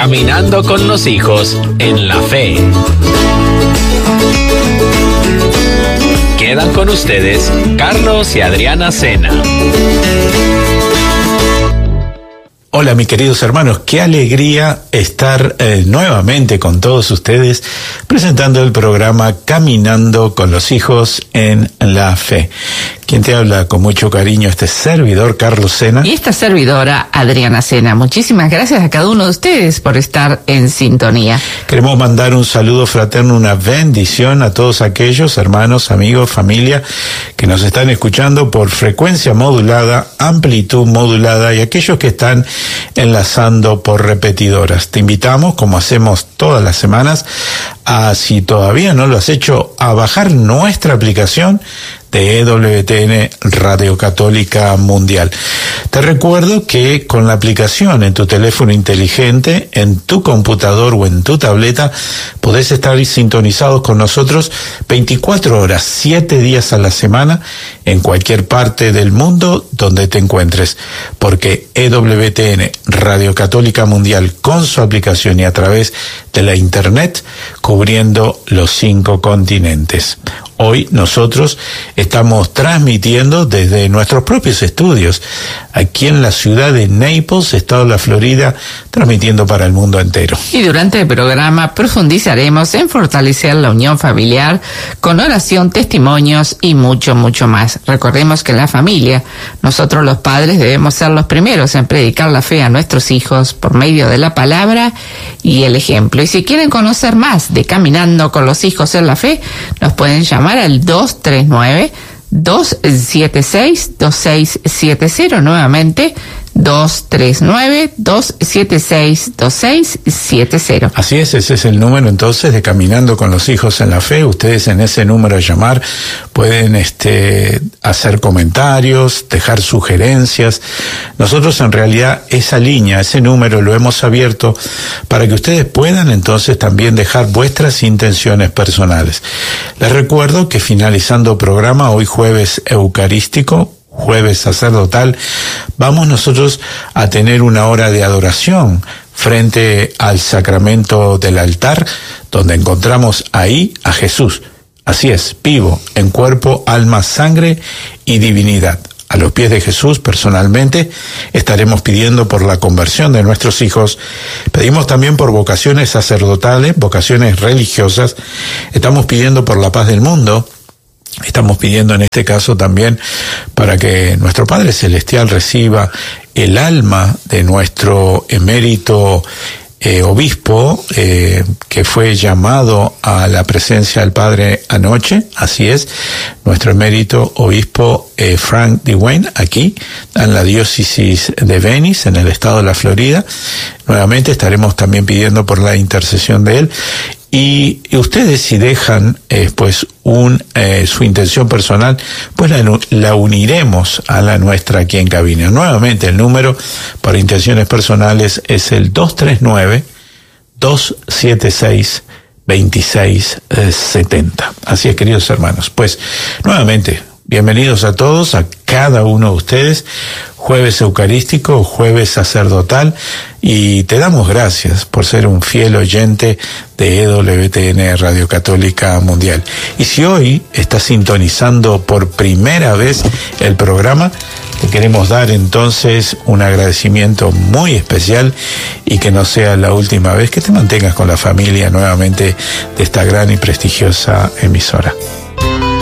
Caminando con los hijos en la fe. Quedan con ustedes Carlos y Adriana Sena. Hola, mis queridos hermanos, qué alegría estar nuevamente con todos ustedes presentando el programa Caminando con los hijos en la fe. Quien te habla con mucho cariño, este servidor Carlos Sena. Y esta servidora Adriana Sena. Muchísimas gracias a cada uno de ustedes por estar en sintonía. Queremos mandar un saludo fraterno, una bendición a todos aquellos hermanos, amigos, familia que nos están escuchando por frecuencia modulada, amplitud modulada y aquellos que están enlazando por repetidoras. Te invitamos, como hacemos todas las semanas, a, si todavía no lo has hecho, a bajar nuestra aplicación de EWTN Radio Católica Mundial. Te recuerdo que con la aplicación en tu teléfono inteligente, en tu computador o en tu tableta, podés estar sintonizados con nosotros 24 horas, 7 días a la semana, en cualquier parte del mundo donde te encuentres, porque EWTN Radio Católica Mundial, con su aplicación y a través de la internet, cubriendo los 5 continentes. Hoy nosotros estamos transmitiendo desde nuestros propios estudios, aquí en la ciudad de Naples, estado de la Florida, transmitiendo para el mundo entero. Y durante el programa profundizaremos en fortalecer la unión familiar con oración, testimonios y mucho, mucho más. Recordemos que en la familia, nosotros los padres debemos ser los primeros en predicar la fe a nuestros hijos por medio de la palabra y el ejemplo. Y si quieren conocer más de Caminando con los hijos en la fe, nos pueden llamar al 239-276-2670, nuevamente 239-276-2670. Así es, ese es el número entonces de Caminando con los hijos en la fe. Ustedes en ese número a llamar pueden hacer comentarios, dejar sugerencias. Nosotros en realidad esa línea, ese número lo hemos abierto para que ustedes puedan entonces también dejar vuestras intenciones personales. Les recuerdo que finalizando programa, hoy jueves eucarístico, jueves sacerdotal, vamos nosotros a tener una hora de adoración frente al sacramento del altar, donde encontramos ahí a Jesús. Así es, vivo, en cuerpo, alma, sangre y divinidad. A los pies de Jesús, personalmente, estaremos pidiendo por la conversión de nuestros hijos. Pedimos también por vocaciones sacerdotales, vocaciones religiosas. Estamos pidiendo por la paz del mundo. Estamos pidiendo en este caso también para que nuestro Padre Celestial reciba el alma de nuestro emérito obispo, que fue llamado a la presencia del Padre anoche. Así es, nuestro emérito obispo Frank DeWayne, aquí en la diócesis de Venice, en el estado de la Florida. Nuevamente estaremos también pidiendo por la intercesión de él. Y ustedes, si dejan su intención personal, pues la uniremos a la nuestra aquí en cabina. Nuevamente, el número para intenciones personales es el 239-276-2670. Así es, queridos hermanos. Pues, nuevamente, bienvenidos a todos, a cada uno de ustedes. Jueves eucarístico, jueves sacerdotal, y te damos gracias por ser un fiel oyente de EWTN Radio Católica Mundial. Y si hoy estás sintonizando por primera vez el programa, te queremos dar entonces un agradecimiento muy especial, y que no sea la última vez, que te mantengas con la familia nuevamente de esta gran y prestigiosa emisora.